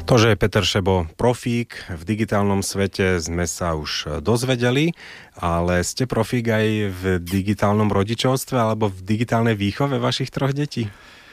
To, že je Peter Šebo profík v digitálnom svete, sme sa už dozvedeli, ale ste profík aj v digitálnom rodičovstve alebo v digitálnej výchove vašich 3 detí?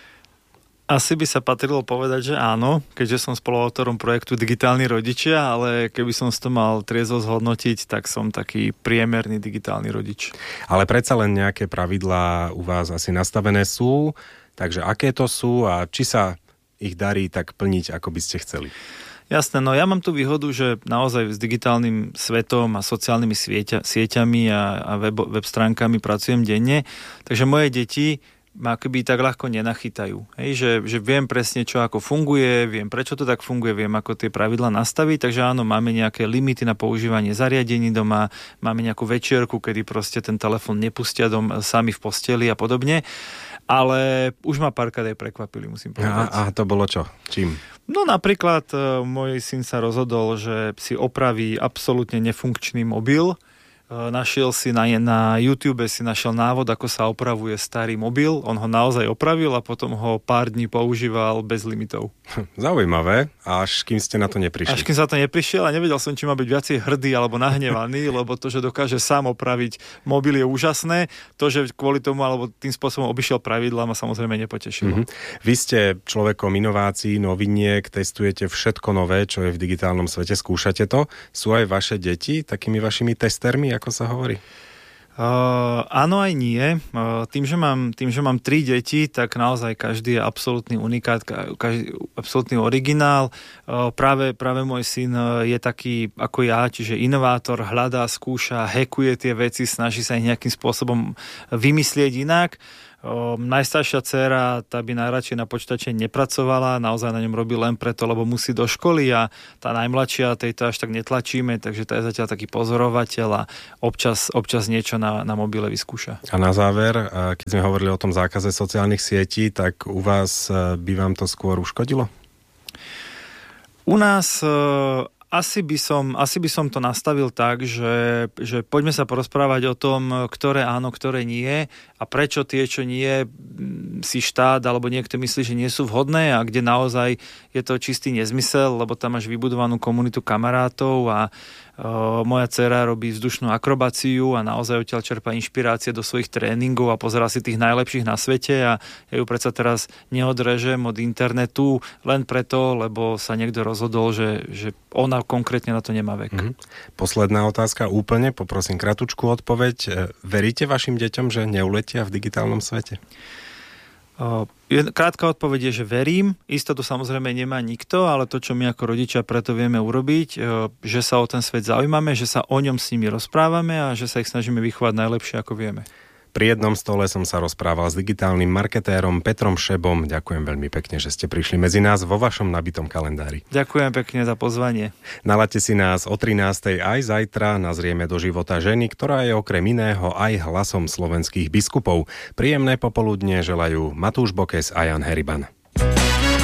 Asi by sa patrilo povedať, že áno, keďže som spoluautorom projektu Digitálni rodičia, ale keby som si to mal triezvo zhodnotiť, tak som taký priemerný digitálny rodič. Ale predsa len nejaké pravidlá u vás asi nastavené sú, takže aké to sú a či sa ich darí tak plniť, ako by ste chceli? Jasné, no ja mám tú výhodu, že naozaj s digitálnym svetom a sociálnymi sieťami a web stránkami pracujem denne, takže moje deti ma akoby tak ľahko nenachytajú. Hej, že viem presne, čo ako funguje, viem, prečo to tak funguje, viem, ako tie pravidlá nastaviť, takže áno, máme nejaké limity na používanie zariadení doma, máme nejakú večierku, kedy proste ten telefon nepustia sami v posteli a podobne, ale už ma párkrát aj prekvapili, musím povedať. A to bolo čo? Čím? No napríklad môj syn sa rozhodol, že si opraví absolútne nefunkčný mobil. Našiel si na YouTube našiel návod, ako sa opravuje starý mobil. On ho naozaj opravil a potom ho pár dní používal bez limitov. Zaujímavé, až kým ste na to neprišli. Až kým sa to neprišiel a nevedel som, či má byť viacej hrdý alebo nahnevaný, lebo to, že dokáže sám opraviť mobil, je úžasné. To, že kvôli tomu alebo tým spôsobom obišiel pravidlá, ma samozrejme nepotešilo. Vy ste človekom inovácií, noviniek, testujete všetko nové, čo je v digitálnom svete, skúšate to. Sú aj vaše deti takými vašimi testermi, ako sa hovorí? Áno aj nie. Tým, že mám 3 deti, tak naozaj každý je absolútny unikát, každý absolútny originál. Práve môj syn je taký ako ja, čiže inovátor, hľadá, skúša, hackuje tie veci, snaží sa ich nejakým spôsobom vymyslieť inak. Najstaršia dcéra, tá by najradšej na počítače nepracovala, naozaj na ňom robí len preto, lebo musí do školy a tá najmladšia, tejto až tak netlačíme, takže tá je zatiaľ taký pozorovateľ a občas niečo na mobile vyskúša. A na záver, keď sme hovorili o tom zákaze sociálnych sietí, tak u vás by vám to skôr uškodilo? U nás Asi by som to nastavil tak, že poďme sa porozprávať o tom, ktoré áno, ktoré nie a prečo tie, čo nie, si štát alebo niekto myslí, že nie sú vhodné a kde naozaj je to čistý nezmysel, lebo tam máš vybudovanú komunitu kamarátov a moja dcéra robí vzdušnú akrobáciu a naozaj odtiaľ čerpá inšpirácie do svojich tréningov a pozerá si tých najlepších na svete a ja ju predsa teraz neodrežem od internetu len preto, lebo sa niekto rozhodol, že ona konkrétne na to nemá vek. Posledná otázka úplne, poprosím kratučku odpoveď. Veríte vašim deťom, že neuletia v digitálnom svete? Krátka odpoveď je, že verím. Istotu samozrejme nemá nikto, ale to, čo my ako rodičia preto vieme urobiť, že sa o ten svet zaujímame, že sa o ňom s nimi rozprávame a že sa ich snažíme vychovať najlepšie, ako vieme. Pri jednom stole som sa rozprával s digitálnym marketérom Petrom Šebom. Ďakujem veľmi pekne, že ste prišli medzi nás vo vašom nabitom kalendári. Ďakujem pekne za pozvanie. Nalaďte si nás o 13:00 aj zajtra. Nazrieme do života ženy, ktorá je okrem iného aj hlasom slovenských biskupov. Príjemné popoludne želajú Matúš Bokes a Jan Heriban.